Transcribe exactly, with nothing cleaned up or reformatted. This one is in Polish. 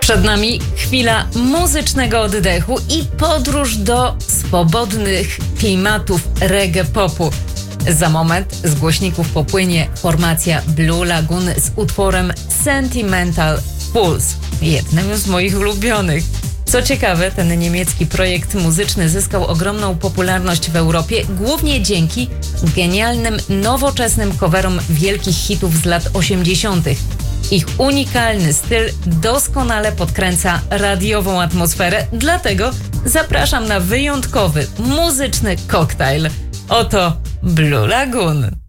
Przed nami chwila muzycznego oddechu i podróż do swobodnych klimatów reggae popu. Za moment z głośników popłynie formacja Blue Lagoon z utworem Sentimental Pulse, jednym z moich ulubionych. Co ciekawe, ten niemiecki projekt muzyczny zyskał ogromną popularność w Europie, głównie dzięki genialnym, nowoczesnym coverom wielkich hitów z lat osiemdziesiątych. Ich unikalny styl doskonale podkręca radiową atmosferę, dlatego zapraszam na wyjątkowy muzyczny koktajl. Oto Blue Lagoon.